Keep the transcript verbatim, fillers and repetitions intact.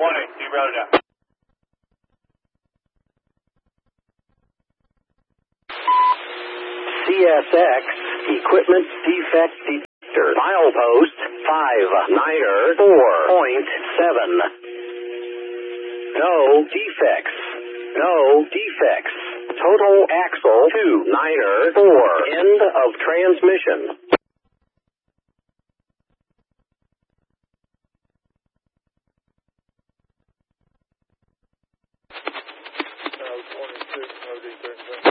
twenty, you wrote it out. C S X, equipment defect detector, milepost five niner four point seven. No defects. No defects. Total axle two niner four. End of transmission. twenty-six, no defects.